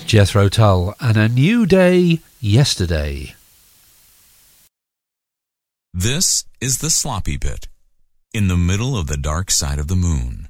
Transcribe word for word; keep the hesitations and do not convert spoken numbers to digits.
Jethro Tull and A New Day Yesterday. This is the sloppy bit. In the middle of the dark side of the moon.